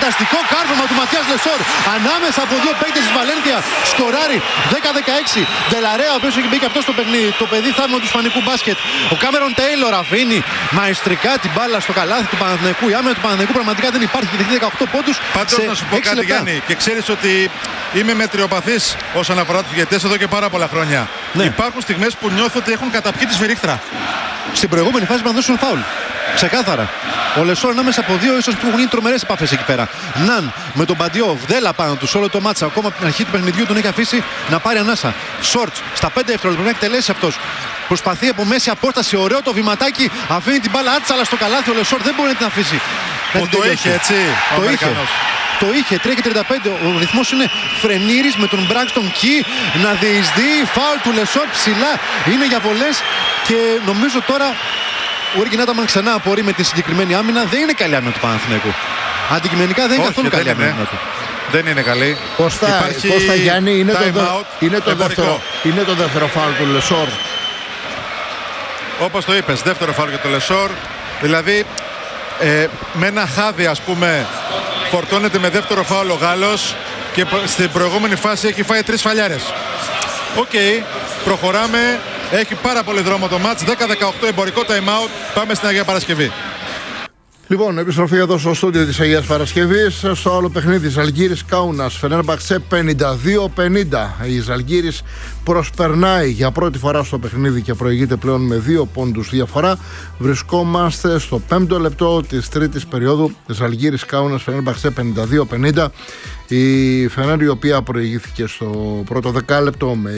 Φανταστικό κάρβωμα του Ματίας Λεσόρ ανάμεσα από δύο παίκτες της Βαλένθια. Σκοράρει 10-16. Ντελαρέα, ο οποίος έχει μπει και αυτό στο παιχνίδι. Το παιδί θαύμα του ισπανικού μπάσκετ. Ο Κάμερον Τέιλορ αφήνει μαεστρικά την μπάλα στο καλάθι του Παναθηναϊκού. Η άμυνα του Παναθηναϊκού πραγματικά δεν υπάρχει. Έχει 18 πόντους. Πάντως να σου πω κάτι, Γιάννη, και ξέρεις ότι είμαι μετριοπαθής όσον αφορά τους διαιτητές εδώ και πάρα πολλά χρόνια. Ναι. Υπάρχουν στιγμές που νιώθω ότι έχουν καταπιεί τη σφυρίχτρα. Στην προηγούμενη φάση να δώσουν φάουλ. Ξεκάθαρα. Ο Λεσόρ ανάμεσα από δύο, ίσως που έχουν γίνει τρομερές επαφές εκεί πέρα. Ναν με τον Μπαντιό, βδέλα πάνω του όλο το μάτσα. Ακόμα από την αρχή του παιχνιδιού τον έχει αφήσει να πάρει ανάσα. Σόρτς στα 5 δευτερόλεπτα να εκτελέσει αυτός. Προσπαθεί από μέση απόσταση, ωραίο το βηματάκι. Αφήνει την μπάλα άτσαλα στο καλάθι. Ο Λεσόρ δεν μπορεί να την αφήσει. Που το είχε, έτσι. Το είχε, 3-35. Ο ρυθμός είναι φρενήρης με τον Μπράξτον Κι να διεισδύει. Φάουλ του Λεσόρ ψηλά. Είναι για βολές και νομίζω τώρα ο Έργκιν Άταμαν ξανά απορεί με τη συγκεκριμένη άμυνα. Δεν είναι καλή άμυνα του Παναθηναϊκού. Αντικειμενικά δεν είναι καθόλου καλή άμυνα του. Δεν είναι καλή. Κώστα Γιάννη, είναι το δεύτερο φάουλ του Λεσόρ. Όπως το είπες, δεύτερο φάουλ για το Λεσόρ. Δηλαδή με ένα χάδι, ας πούμε, φορτώνεται με δεύτερο φάουλ ο Γάλλος και στην προηγούμενη φάση έχει φάει 3 φαλιάρες. Οκ, προχωράμε. Έχει πάρα πολύ δρόμο το μάτς. 10-18 εμπορικό time out. Πάμε στην Αγία Παρασκευή. Λοιπόν, επιστροφή εδώ στο στούντιο της Αγίας Παρασκευής. Στο άλλο παιχνίδι, Ζαλγκίρις Κάουνας, Φενέρμπαξε 52-50. Η Ζαλγκίρις προσπερνάει για πρώτη φορά στο παιχνίδι και προηγείται πλέον με 2 πόντους διαφορά. Βρισκόμαστε στο 5ο λεπτό της τρίτης περίοδου. Ζαλγκίρις Κάουνας, Φενέρμπαξε 52-50. Η Φενέρ, η οποία προηγήθηκε στο πρώτο δεκάλεπτο με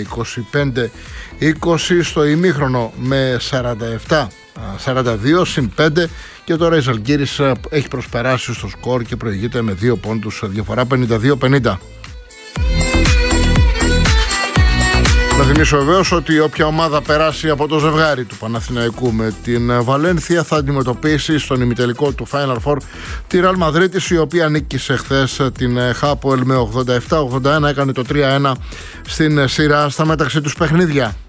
25-20, στο ημίχρονο με 47-42 συν 5, και τώρα η Ζαλγκίρις έχει προσπεράσει στο σκορ και προηγείται με 2 πόντους διαφορά, 52-50. Να θυμίσω βεβαίως ότι όποια ομάδα περάσει από το ζευγάρι του Παναθηναϊκού με την Βαλένθια θα αντιμετωπίσει στον ημιτελικό του Final Four τη Ρεάλ Μαδρίτης, η οποία νίκησε χθες την Χάποελ με 87-81, έκανε το 3-1 στην σειρά στα μεταξύ τους παιχνίδια.